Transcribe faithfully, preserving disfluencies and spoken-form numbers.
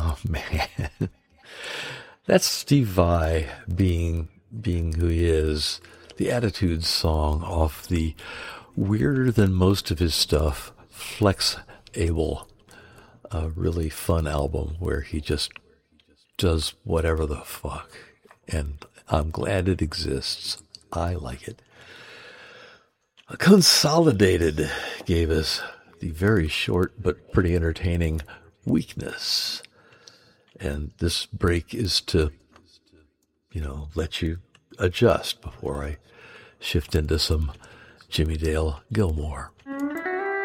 Oh man, that's Steve Vai being being who he is. The Attitudes song off the weirder than most of his stuff, Flex Able, a really fun album where he just does whatever the fuck, and I'm glad it exists. I like it. Consolidated gave us the very short but pretty entertaining Weakness. And this break is to, you know, let you adjust before I shift into some Jimmy Dale Gilmore.